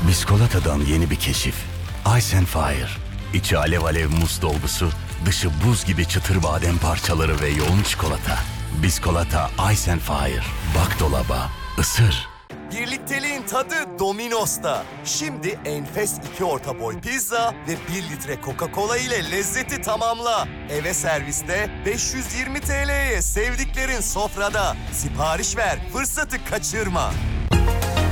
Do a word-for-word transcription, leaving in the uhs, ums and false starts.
Biskolata'dan yeni bir keşif. Ice and Fire. İçi alev alev muz dolgusu, dışı buz gibi çıtır badem parçaları ve yoğun çikolata. Biskolata Ice and Fire. Bak dolaba, ısır. Birlikteliğin tadı Domino's'ta. Şimdi enfes iki orta boy pizza ve bir litre Coca-Cola ile lezzeti tamamla. Eve serviste beş yüz yirmi T L'ye sevdiklerin sofrada. Sipariş ver, fırsatı kaçırma.